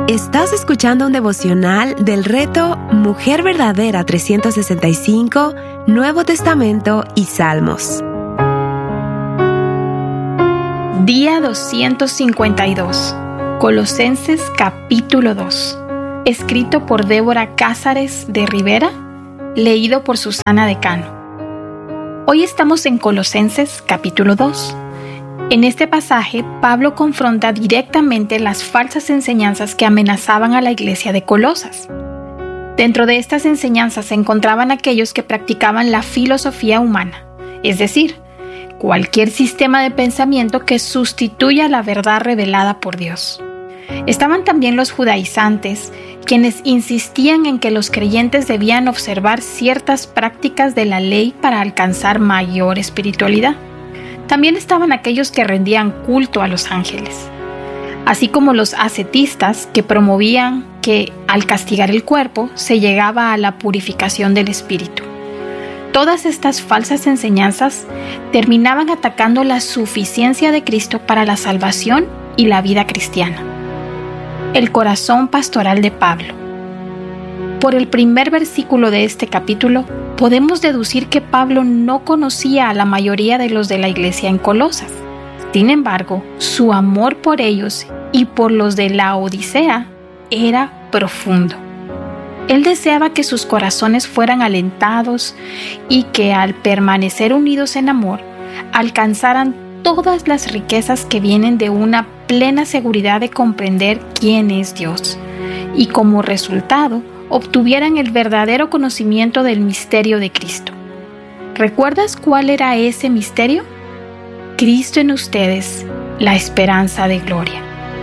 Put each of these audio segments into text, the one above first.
Estás escuchando un devocional del reto Mujer Verdadera 365, Nuevo Testamento y Salmos. Día 252, Colosenses capítulo 2, escrito por Débora Cázares de Rivera, leído por Susana Decano. Hoy estamos en Colosenses capítulo 2. En este pasaje, Pablo confronta directamente las falsas enseñanzas que amenazaban a la iglesia de Colosas. Dentro de estas enseñanzas se encontraban aquellos que practicaban la filosofía humana, es decir, cualquier sistema de pensamiento que sustituya la verdad revelada por Dios. Estaban también los judaizantes, quienes insistían en que los creyentes debían observar ciertas prácticas de la ley para alcanzar mayor espiritualidad. También estaban aquellos que rendían culto a los ángeles, así como los ascetistas que promovían que al castigar el cuerpo se llegaba a la purificación del espíritu. Todas estas falsas enseñanzas terminaban atacando la suficiencia de Cristo para la salvación y la vida cristiana. El corazón pastoral de Pablo. Por el primer versículo de este capítulo, podemos deducir que Pablo no conocía a la mayoría de los de la iglesia en Colosas. Sin embargo, su amor por ellos y por los de la Odisea era profundo. Él deseaba que sus corazones fueran alentados y que al permanecer unidos en amor, alcanzaran todas las riquezas que vienen de una plena seguridad de comprender quién es Dios, y como resultado, obtuvieran el verdadero conocimiento del misterio de Cristo. ¿Recuerdas cuál era ese misterio? Cristo en ustedes, la esperanza de gloria.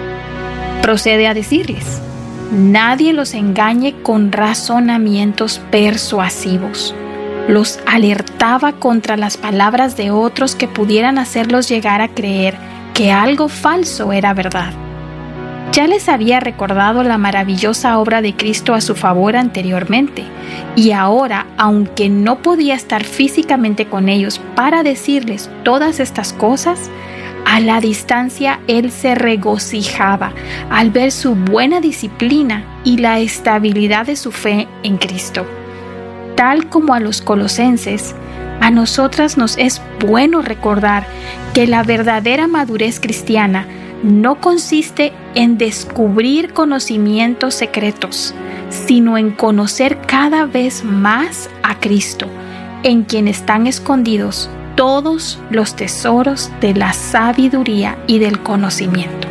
Procede a decirles: nadie los engañe con razonamientos persuasivos. Los alertaba contra las palabras de otros que pudieran hacerlos llegar a creer que algo falso era verdad. Ya les había recordado la maravillosa obra de Cristo a su favor anteriormente, y ahora, aunque no podía estar físicamente con ellos para decirles todas estas cosas, a la distancia él se regocijaba al ver su buena disciplina y la estabilidad de su fe en Cristo. Tal como a los colosenses, a nosotras nos es bueno recordar que la verdadera madurez cristiana no consiste en descubrir conocimientos secretos, sino en conocer cada vez más a Cristo, en quien están escondidos todos los tesoros de la sabiduría y del conocimiento.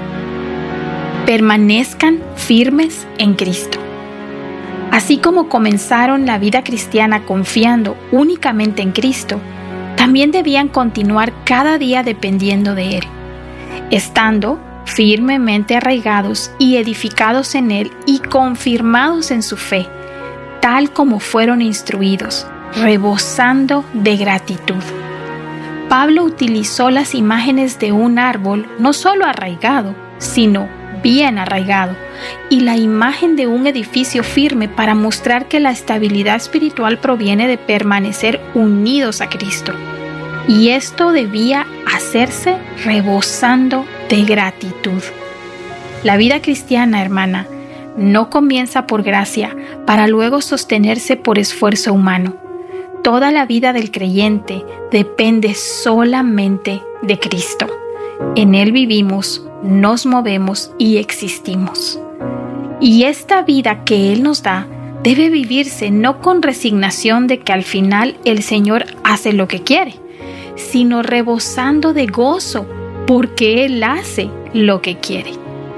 Permanezcan firmes en Cristo. Así como comenzaron la vida cristiana confiando únicamente en Cristo, también debían continuar cada día dependiendo de Él, estando firmemente arraigados y edificados en Él y confirmados en su fe, tal como fueron instruidos, rebosando de gratitud. Pablo utilizó las imágenes de un árbol no solo arraigado, sino bien arraigado, y la imagen de un edificio firme para mostrar que la estabilidad espiritual proviene de permanecer unidos a Cristo. Y esto debía hacerse rebosando de gratitud. La vida cristiana, hermana, no comienza por gracia para luego sostenerse por esfuerzo humano. Toda la vida del creyente depende solamente de Cristo. En Él vivimos, nos movemos y existimos. Y esta vida que Él nos da debe vivirse no con resignación de que al final el Señor hace lo que quiere, sino rebosando de gozo porque Él hace lo que quiere.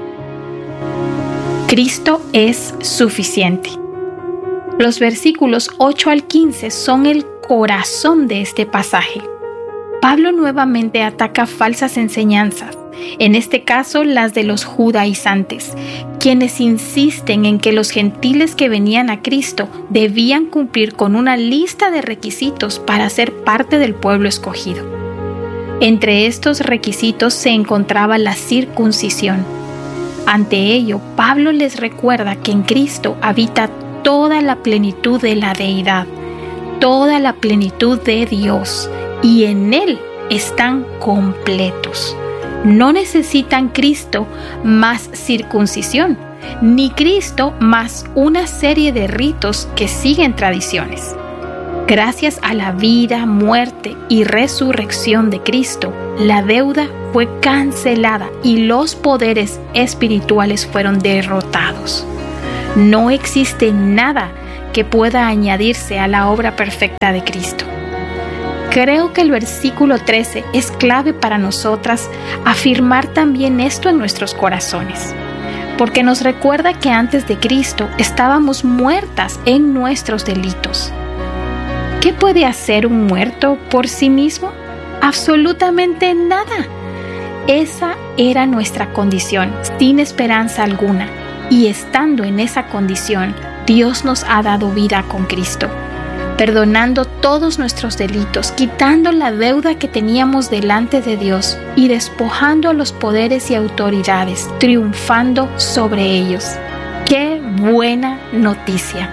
Cristo es suficiente. Los versículos 8 al 15 son el corazón de este pasaje. Pablo nuevamente ataca falsas enseñanzas, en este caso las de los judaizantes, quienes insisten en que los gentiles que venían a Cristo debían cumplir con una lista de requisitos para ser parte del pueblo escogido. Entre estos requisitos se encontraba la circuncisión. Ante ello, Pablo les recuerda que en Cristo habita toda la plenitud de la deidad, toda la plenitud de Dios, y en Él están completos. No necesitan Cristo más circuncisión, ni Cristo más una serie de ritos que siguen tradiciones. Gracias a la vida, muerte y resurrección de Cristo, la deuda fue cancelada y los poderes espirituales fueron derrotados. No existe nada que pueda añadirse a la obra perfecta de Cristo. Creo que el versículo 13 es clave para nosotras afirmar también esto en nuestros corazones, porque nos recuerda que antes de Cristo estábamos muertas en nuestros delitos. ¿Qué puede hacer un muerto por sí mismo? Absolutamente nada. Esa era nuestra condición, sin esperanza alguna, y estando en esa condición, Dios nos ha dado vida con Cristo, perdonando todos nuestros delitos, quitando la deuda que teníamos delante de Dios y despojando a los poderes y autoridades, triunfando sobre ellos. ¡Qué buena noticia!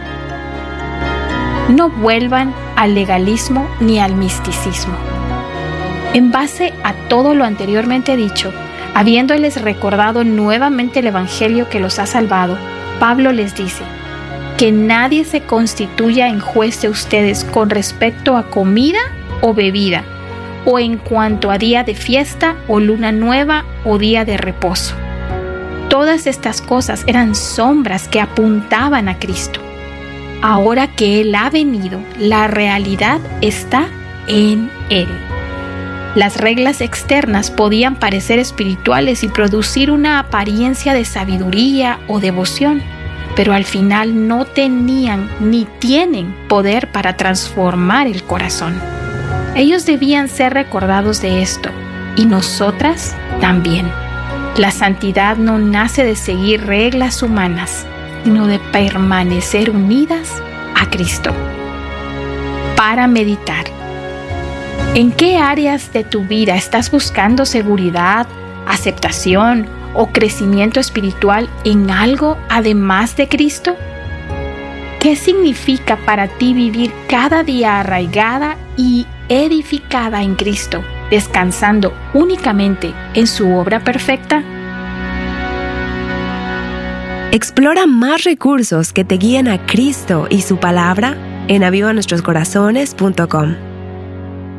No vuelvan al legalismo ni al misticismo. En base a todo lo anteriormente dicho, habiéndoles recordado nuevamente el Evangelio que los ha salvado, Pablo les dice: que nadie se constituya en juez de ustedes con respecto a comida o bebida, o en cuanto a día de fiesta o luna nueva o día de reposo. Todas estas cosas eran sombras que apuntaban a Cristo. Ahora que Él ha venido, la realidad está en Él. Las reglas externas podían parecer espirituales y producir una apariencia de sabiduría o devoción, pero al final no tenían ni tienen poder para transformar el corazón. Ellos debían ser recordados de esto, y nosotras también. La santidad no nace de seguir reglas humanas, sino de permanecer unidas a Cristo. Para meditar. ¿En qué áreas de tu vida estás buscando seguridad, aceptación o crecimiento espiritual en algo además de Cristo? ¿Qué significa para ti vivir cada día arraigada y edificada en Cristo, descansando únicamente en su obra perfecta? Explora más recursos que te guíen a Cristo y su palabra en avivanuestroscorazones.com.